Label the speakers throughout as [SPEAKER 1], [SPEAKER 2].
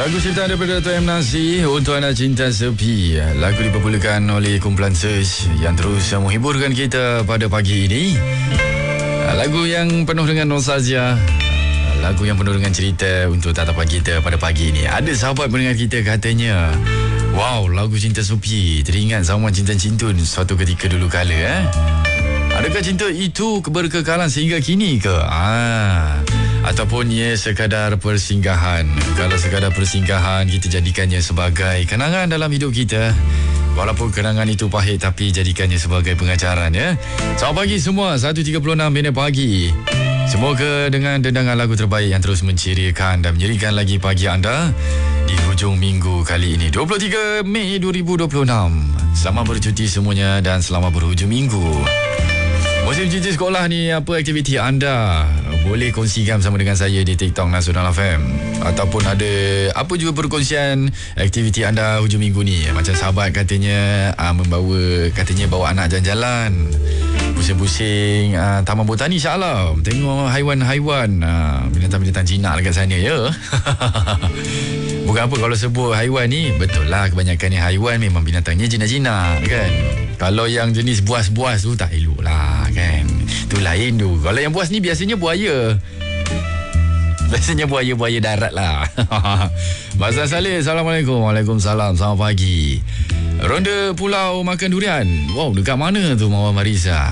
[SPEAKER 1] Lagu ciptaan daripada Dato' M. Nasir untuk anda cinta sepi. Lagu dipermulakan oleh kumpulan Search yang terus menghiburkan kita pada pagi ini. Lagu yang penuh dengan nostalgia, lagu yang penuh dengan cerita untuk tatapan kita pada pagi ini. Ada sahabat pendengar kita katanya, wow, lagu cinta sepi teringat zaman cinta cintun suatu ketika dulu kala. Adakah cinta itu berkekalan sehingga kini ke? Ataupun ia sekadar persinggahan. Kalau sekadar persinggahan, kita jadikannya sebagai kenangan dalam hidup kita. Walaupun kenangan itu pahit, tapi jadikannya sebagai pengajaran, ya. Selamat pagi semua, 1.36 minit pagi. Semoga dengan dendangan lagu terbaik yang terus menceriakan dan menyerikan lagi pagi anda di hujung minggu kali ini, 23 Mei 2026. Selamat bercuti semuanya dan selamat berhujung minggu. Musim cuti sekolah ni, apa aktiviti anda? Boleh kongsikan bersama dengan saya di TikTok Nasional FM. Ataupun ada apa juga perkongsian aktiviti anda hujung minggu ni. Macam sahabat katanya bawa anak jalan-jalan, pusing-pusing Taman Botani Shah Alam, tengok haiwan-haiwan, binatang-binatang jinak dekat sana, ya. Bukan apa kalau sebut haiwan ni, betul lah kebanyakan ni haiwan memang binatangnya jinak-jinak, kan. Kalau yang jenis buas-buas tu tak elok lah, kan. Tu lain tu. Kalau yang buas ni biasanya buaya. Biasanya buaya-buaya darat lah. Mazlan Saleh, Assalamualaikum. Waalaikumsalam, selamat pagi. Ronda Pulau makan durian. Wow, dekat mana tu Mawar Marisa?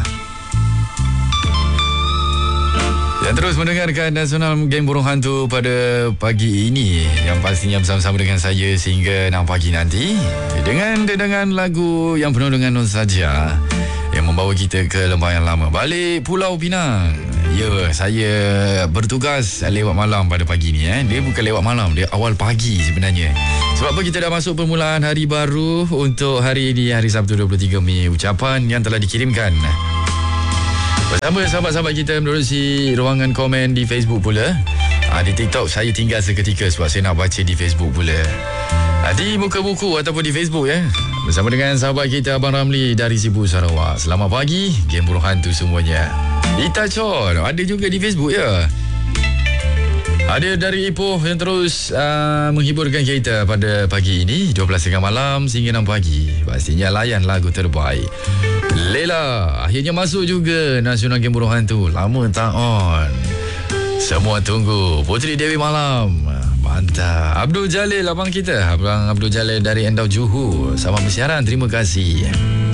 [SPEAKER 1] Dan terus mendengarkan Nasional Game Burung Hantu pada pagi ini, yang pastinya bersama-sama dengan saya sehingga 6 pagi nanti, dengan dendangan lagu yang penuh dengan nostalgia yang membawa kita ke lembah yang lama, balik Pulau Pinang. Ya, saya bertugas lewat malam pada pagi ni. Dia bukan lewat malam, dia awal pagi sebenarnya. Sebab apa, kita dah masuk permulaan hari baru untuk hari ini, hari Sabtu 23 Mei. Ucapan yang telah dikirimkan bersama sahabat-sahabat kita menerusi ruangan komen di Facebook pula. Di TikTok saya tinggal seketika sebab saya nak baca di Facebook pula. Di muka buku ataupun di Facebook, ya. Bersama dengan sahabat kita Abang Ramli dari Sibu Sarawak. Selamat pagi, Game Burung Hantu semuanya. Ita Chon ada juga di Facebook, ya. Ada dari Ipoh yang terus menghiburkan kita pada pagi ini, 12.30 malam sehingga 6 pagi. Pastinya layan lagu terbaik. Lela akhirnya masuk juga Nasional Game Burung Hantu. Lama tak on, semua tunggu. Puteri Dewi Malam, mantap. Abdul Jalil, abang kita, Abang Abdul Jalil dari Endau Johor, selamat bersiaran, terima kasih.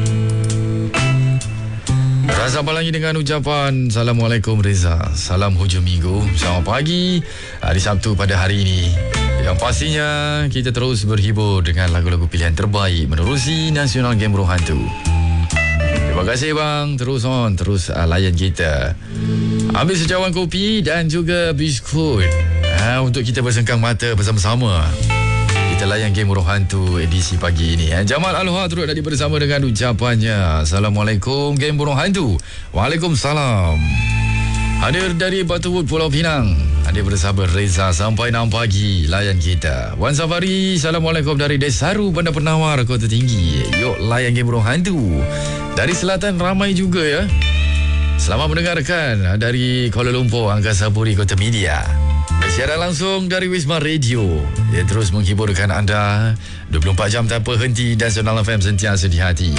[SPEAKER 1] Rasa apa lagi dengan ucapan Assalamualaikum Reza, salam hujung minggu, selamat pagi hari Sabtu pada hari ini, yang pastinya kita terus berhibur dengan lagu-lagu pilihan terbaik menerusi Nasional Game Burung Hantu. Terima kasih bang, terus on, terus layan kita. Ambil secawan kopi dan juga biskut untuk kita bersengkang mata bersama-sama. Kita layan Game Burung Hantu edisi pagi ini. Jamal Aloha turut tadi bersama dengan ucapannya Assalamualaikum Game Burung Hantu. Waalaikumsalam. Hadir dari Batuwood Pulau Pinang, hadir bersama Reza sampai 6 pagi. Layan kita. Wan Safari, Assalamualaikum dari Desaru, Bandar Penawar, Kota Tinggi. Yuk layan Game Burung Hantu. Dari selatan ramai juga, ya. Selamat mendengarkan dari Kuala Lumpur, Angkasa Puri, Kota Media. Siaran langsung dari Wisma Radio yang terus menghiburkan anda 24 jam tanpa henti. Nasional FM sentiasa di hati.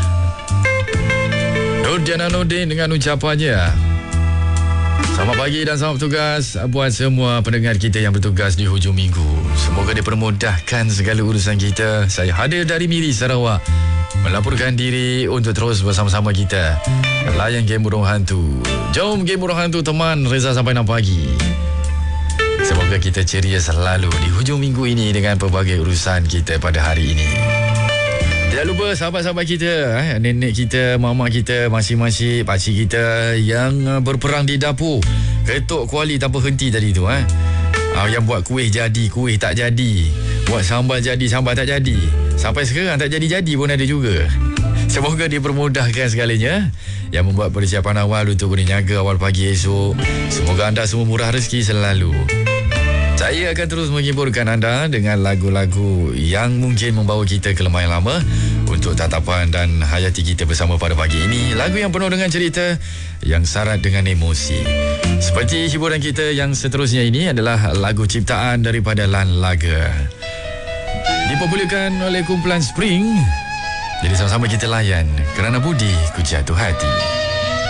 [SPEAKER 1] Nurdiana Nurdin dengan ucapannya selamat pagi dan selamat bertugas buat semua pendengar kita yang bertugas di hujung minggu. Semoga dipermudahkan segala urusan kita. Saya hadir dari Miri, Sarawak, melaporkan diri untuk terus bersama-sama kita layan Game Burung Hantu. Jom Game Burung Hantu teman Reza sampai 6 pagi. Semoga kita ceria selalu di hujung minggu ini dengan pelbagai urusan kita pada hari ini. Tidak lupa sahabat-sahabat kita, nenek kita, mama kita, masing-masing pakcik kita yang berperang di dapur, ketuk kuali tanpa henti tadi tu. Yang buat kuih jadi, kuih tak jadi, buat sambal jadi, sambal tak jadi, sampai sekarang tak jadi-jadi pun ada juga. Semoga dipermudahkan segalanya. Yang membuat persiapan awal untuk berniaga awal pagi esok, semoga anda semua murah rezeki selalu. Saya akan terus menghiburkan anda dengan lagu-lagu yang mungkin membawa kita ke lembah yang lama untuk untuk tatapan dan hayati kita bersama pada pagi ini. Lagu yang penuh dengan cerita, yang syarat dengan emosi. Seperti hiburan kita yang seterusnya ini adalah lagu ciptaan daripada Lan Laga, dipopularkan oleh kumpulan Spring. Jadi sama-sama kita layan Kerana Budi Ku Jatuh Hati.